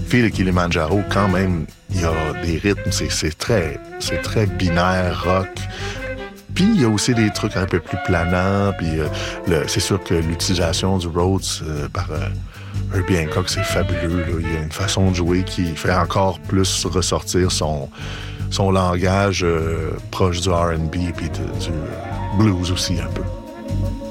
Feel le Kilimanjaro, quand même, il y a des rythmes, c'est très binaire, rock. Puis il y a aussi des trucs un peu plus planants, puis c'est sûr que l'utilisation du Rhodes par Herbie Hancock, c'est fabuleux, là. Il y a une façon de jouer qui fait encore plus ressortir son langage proche du R&B et puis du blues aussi un peu.